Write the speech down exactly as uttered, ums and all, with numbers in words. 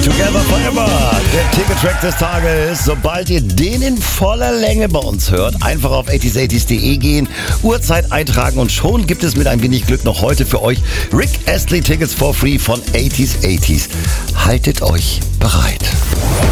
Together Forever, der Ticket-Track des Tages. Sobald ihr den in voller Länge bei uns hört, einfach auf achtziger achtzig punkt de gehen, Uhrzeit eintragen und schon gibt es mit ein wenig Glück noch heute für euch Rick Astley Tickets for free von achtziger achtzig. Haltet euch bereit.